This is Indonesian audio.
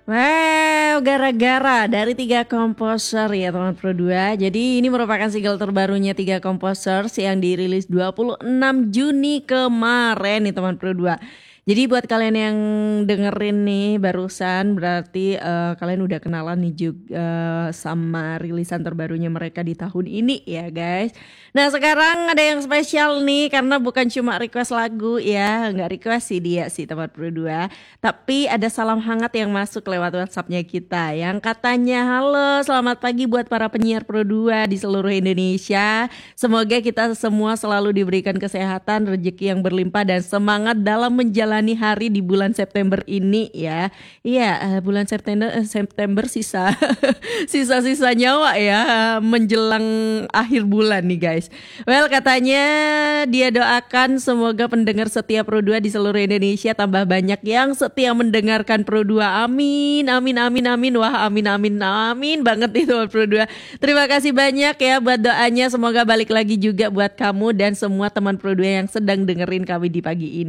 Wow, gara-gara dari Tiga Komposer ya teman Pro 2. Jadi ini merupakan single terbarunya Tiga Komposer yang dirilis 26 Juni kemarin nih teman Pro 2. Jadi buat kalian yang dengerin nih barusan berarti kalian udah kenalan nih juga sama rilisan terbarunya mereka di tahun ini ya guys. Nah sekarang ada yang spesial nih karena bukan cuma request lagu ya, nggak request sih dia sih teman Pro 2. Tapi ada salam hangat yang masuk lewat WhatsAppnya kita yang katanya halo selamat pagi buat para penyiar Pro 2 di seluruh Indonesia. Semoga kita semua selalu diberikan kesehatan, rezeki yang berlimpah dan semangat dalam menjalani hari di bulan September ini ya. Iya, bulan September sisa sisa-sisa nyawa ya menjelang akhir bulan nih guys. Well katanya dia doakan semoga pendengar setia Pro 2 di seluruh Indonesia tambah banyak yang setia mendengarkan Pro 2. Amin, amin, amin, amin. Wah amin, amin, amin banget itu Pro 2. Terima kasih banyak ya buat doanya. Semoga balik lagi juga buat kamu dan semua teman Pro 2 yang sedang dengerin kami di pagi ini.